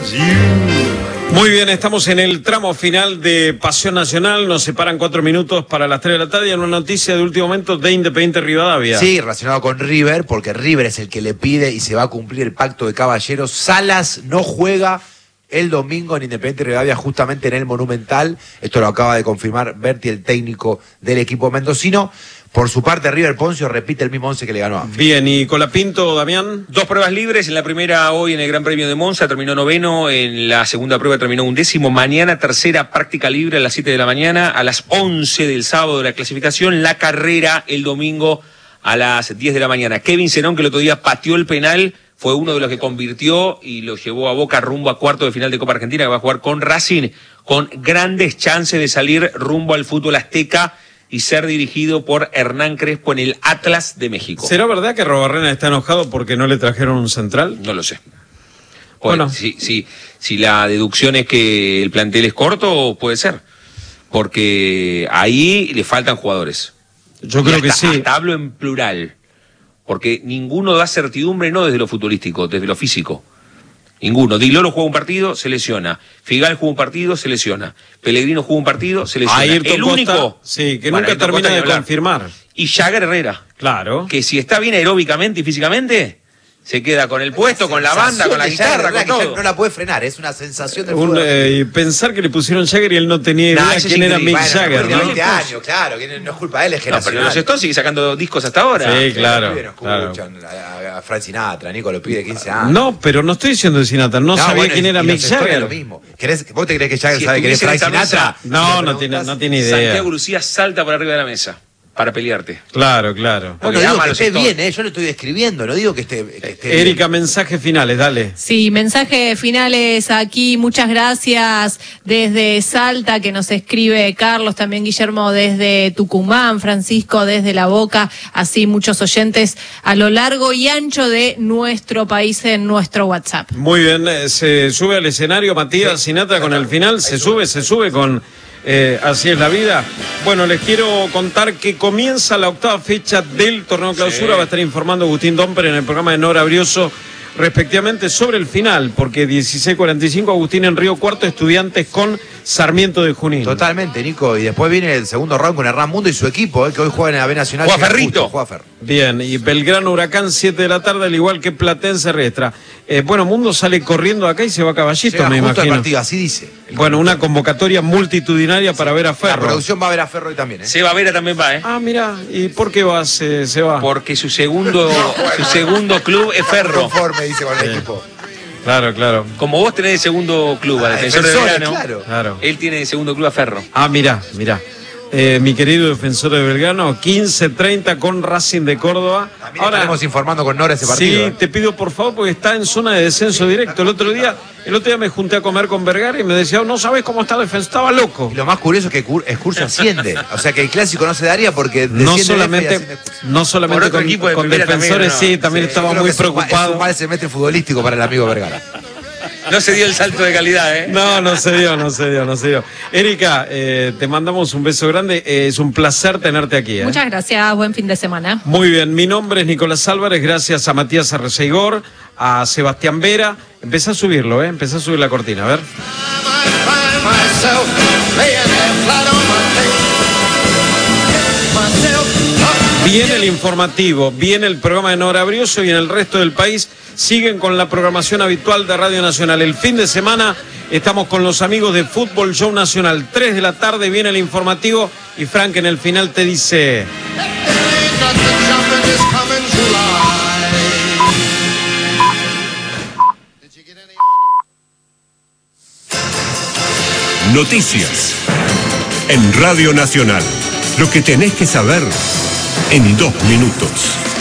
Muy bien, estamos en el tramo final de Pasión Nacional. Nos separan 4 minutos para las 3 de la tarde. Y una noticia de último momento de Independiente Rivadavia. Sí, relacionado con River, porque River es el que le pide y se va a cumplir el pacto de caballeros. Salas no juega el domingo en Independiente Rivadavia, justamente en el Monumental. Esto lo acaba de confirmar Berti, el técnico del equipo mendocino. Por su parte, River Poncio repite el mismo 11 que le ganó a Banfield. Bien, ¿y Colapinto, Damián? 2 pruebas libres, en la primera hoy en el Gran Premio de Monza terminó 9º, en la segunda prueba terminó 11º, mañana tercera práctica libre a las 7 de la mañana, a las 11 del sábado de la clasificación, la carrera el domingo a las 10 de la mañana. Kevin Zenón, que el otro día pateó el penal, fue uno de los que convirtió y lo llevó a Boca rumbo a cuarto de final de Copa Argentina, que va a jugar con Racing, con grandes chances de salir rumbo al fútbol azteca y ser dirigido por Hernán Crespo en el Atlas de México. ¿Será verdad que Robarrena está enojado porque no le trajeron un central? No lo sé. Bueno, si la deducción es que el plantel es corto, puede ser. Porque ahí le faltan jugadores. Yo creo que sí. Hasta hablo en plural. Porque ninguno da certidumbre, no desde lo futbolístico, desde lo físico. Ninguno. Di Loro juega un partido, se lesiona. Figal juega un partido, se lesiona. Pellegrino juega un partido, se lesiona. El único, sí, que nunca termina de confirmar. Y Jagger Herrera. Claro. Que si está bien aeróbicamente y físicamente, se queda con el puesto, con la banda, con la guitarra, con todo. No la puede frenar, es una sensación del fútbol. Y pensar que le pusieron Jagger y él no tenía idea quién era Mick Jagger, ¿no? 20 años, claro, que no es culpa de él, es generacional. No, pero los Stones sigue sacando discos hasta ahora. Sí, claro. A Frank Sinatra, Nico lo pide 15 años. No, pero no estoy diciendo de Sinatra, no sabía quién era Mick Jagger. Lo mismo. ¿Vos te crees que Jagger sabe quién es Frank Sinatra? No tiene idea. Santiago Lucía salta por arriba de la mesa para pelearte. Claro. Bueno, digo que esté bien, yo lo estoy describiendo, no digo que esté Erika, bien. mensajes finales, dale. Sí, mensajes finales aquí, muchas gracias desde Salta, que nos escribe Carlos, también Guillermo desde Tucumán, Francisco desde La Boca, así muchos oyentes a lo largo y ancho de nuestro país en nuestro WhatsApp. Muy bien, se sube al escenario Matías Sinatra con el final, se sube con... así es la vida. Bueno, les quiero contar que comienza la 8ª fecha del torneo clausura. Va a estar informando Agustín Domper en el programa de Nora Brioso respectivamente sobre el final, porque 16:45 Agustín en Río Cuarto, Estudiantes con Sarmiento de Junín. Totalmente, Nico, y después viene el segundo round con Hernán Mundo y su equipo, que hoy juega en la B Nacional. Juega Ferrito. Bien, y Belgrano Huracán 7 de la tarde, al igual que Platense Riestra. Bueno, Mundo sale corriendo acá y se va a Caballito, llega me justo imagino. al partido, así dice. Bueno, una convocatoria multitudinaria para ver a Ferro. La producción va a ver a Ferro hoy también, Seba Vera también va, Ah, mira, ¿y por qué va, se va? Porque su segundo club es Ferro. Conforme, dice, con el equipo. Claro. Como vos tenés de segundo club a Defensor de Belgrano, claro. Él tiene de segundo club a Ferro. Ah, mirá. Mi querido Defensor de Belgrano, 15:30 con Racing de Córdoba. También estaremos informando con Nora ese partido. Sí, te pido por favor, porque está en zona de descenso directo. El otro día me junté a comer con Vergara y me decía, no sabes cómo está Defensor, estaba loco. Y lo más curioso es que Excursio asciende. O sea que el clásico no se daría porque no solamente con Defensores, también estaba muy preocupado. Es un mal semestre futbolístico para el amigo Vergara. No se dio el salto de calidad, No se dio. Erika, te mandamos un beso grande. Es un placer tenerte aquí. Muchas gracias, buen fin de semana. Muy bien, mi nombre es Nicolás Álvarez, gracias a Matías Arreceigor, a Sebastián Vera. Empecé a subirlo, empecé a subir la cortina, a ver. Viene el informativo, viene el programa de Nora Brioso y en el resto del país siguen con la programación habitual de Radio Nacional. El fin de semana estamos con los amigos de Fútbol Show Nacional. 3 de la tarde viene el informativo y Frank en el final te dice... Noticias en Radio Nacional. Lo que tenés que saber en 2 minutos.